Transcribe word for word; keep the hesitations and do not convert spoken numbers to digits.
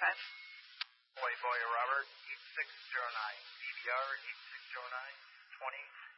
nine. Boy, boy, Robert, eight six zero nine. D V R eight six zero nine, twenty